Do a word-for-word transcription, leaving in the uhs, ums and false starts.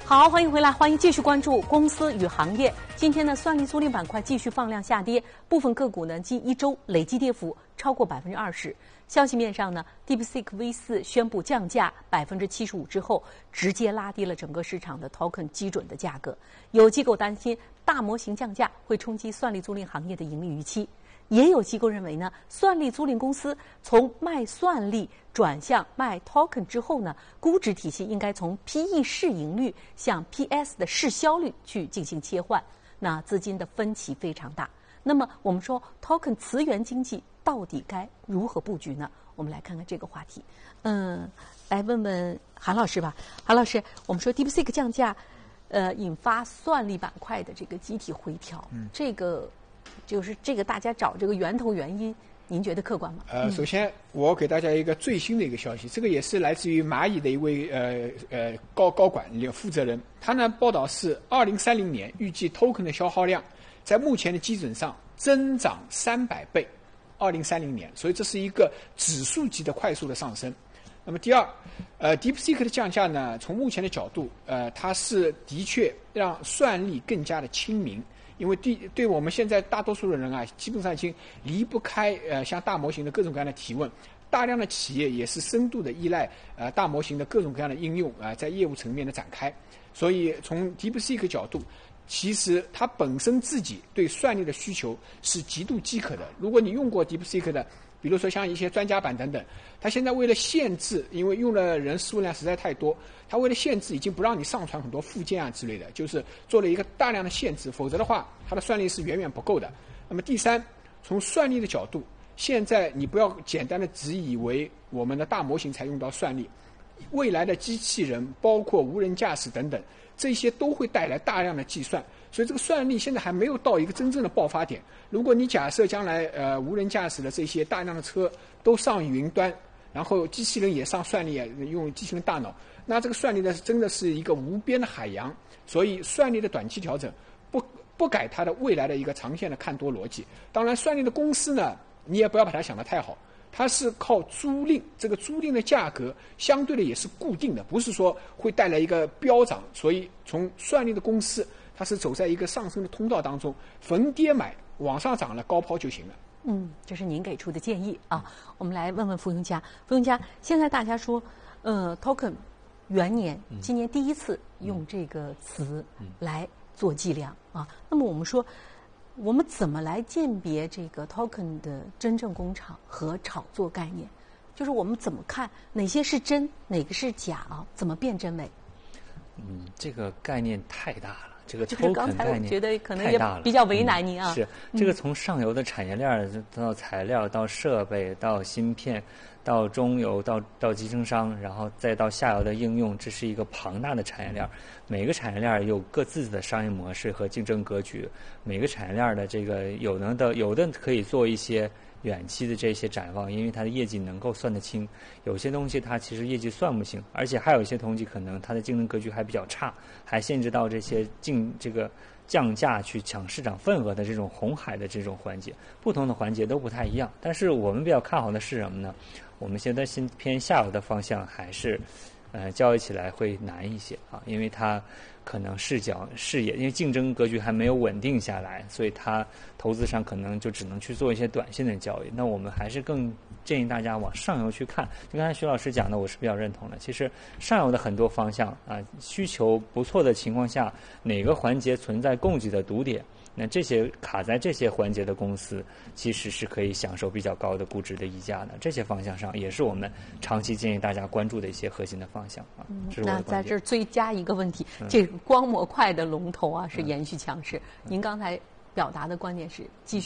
好，欢迎回来，欢迎继续关注公司与行业。今天呢，算力租赁板块继续放量下跌，部分个股呢近一周累计跌幅超过百分之二十。消息面上呢 ，DeepSeek V 四宣布降价百分之七十五之后，直接拉低了整个市场的 token 基准的价格。有机构担心大模型降价会冲击算力租赁行业的盈利预期。也有机构认为呢，算力租赁公司从卖算力转向卖 token 之后呢，估值体系应该从 P E 市盈率向 P S 的市销率去进行切换。那资金的分歧非常大。那么我们说 token 词源经济到底该如何布局呢？我们来看看这个话题。嗯，来问问韩老师吧。韩老师，我们说 DeepSeek 降价，呃，引发算力板块的这个集体回调，嗯、这个。就是这个，大家找这个源头原因，您觉得客观吗？ 呃，首先我给大家一个最新的一个消息，这个也是来自于蚂蚁的一位呃呃高高管负责人，他呢报道是二零三零年预计 token 的消耗量在目前的基准上增长三百倍，二零三零年，所以这是一个指数级的快速的上升。那么第二，呃 ，DeepSeek 的降价呢，从目前的角度，呃，它是的确让算力更加的亲民。因为对对我们现在大多数的人啊，基本上已经离不开呃像大模型的各种各样的提问，大量的企业也是深度的依赖呃大模型的各种各样的应用啊、呃，在业务层面的展开。所以从 DeepSeek 角度，其实它本身自己对算力的需求是极度饥渴的。如果你用过 DeepSeek 的，比如说像一些专家版等等，它现在为了限制，因为用的人数量实在太多，它为了限制已经不让你上传很多附件啊之类的，就是做了一个大量的限制，否则的话它的算力是远远不够的。那么第三，从算力的角度，现在你不要简单的只以为我们的大模型才用到算力，未来的机器人包括无人驾驶等等，这些都会带来大量的计算。所以这个算力现在还没有到一个真正的爆发点。如果你假设将来呃无人驾驶的这些大量的车都上云端，然后机器人也上算力，用机器人大脑，那这个算力呢真的是一个无边的海洋。所以算力的短期调整不不改它的未来的一个长线的看多逻辑。当然算力的公司呢，你也不要把它想得太好，它是靠租赁，这个租赁的价格相对的也是固定的，不是说会带来一个飙涨。所以从算力的公司，它是走在一个上升的通道当中，逢跌买，往上涨了高抛就行了。 嗯，这是您给出的建议啊。我们来问问付永嘉，付永嘉，现在大家说，呃 ，token 元年今年第一次用这个词来做计量啊。那么我们说，我们怎么来鉴别这个 token 的真正工厂和炒作概念？就是我们怎么看哪些是真，哪个是假啊？怎么辨真伪？ 嗯，这个概念太大了。这个 token 概念觉得可能也比较为难您啊。 嗯、是这个从上游的产业链到材料到设备到芯片到中游到到集成商，然后再到下游的应用，这是一个庞大的产业链。每个产业链有各自的商业模式和竞争格局，每个产业链的这个有能的有的可以做一些远期的这些展望，因为它的业绩能够算得清。有些东西它其实业绩算不清，而且还有一些东西可能它的竞争格局还比较差，还限制到这些竞这个降价去抢市场份额的这种红海的这种环节，不同的环节都不太一样。但是我们比较看好的是什么呢？我们现在先偏下游的方向还是呃交易起来会难一些啊，因为它可能视角视野，因为竞争格局还没有稳定下来，所以它投资上可能就只能去做一些短线的交易。那我们还是更建议大家往上游去看。就刚才徐老师讲的，我是比较认同的。其实上游的很多方向啊，需求不错的情况下，哪个环节存在供给的堵点，那这些卡在这些环节的公司，其实是可以享受比较高的估值的溢价的。这些方向上也是我们长期建议大家关注的一些核心的方向啊。 嗯、 这是我的那在这儿追加一个问题，嗯、这个光模块的龙头啊是延续强势。嗯、您刚才表达的观点是继续。